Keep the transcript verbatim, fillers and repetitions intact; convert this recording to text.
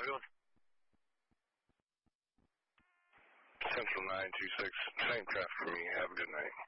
doing? Central nine two six, same traffic for me. Have a good night.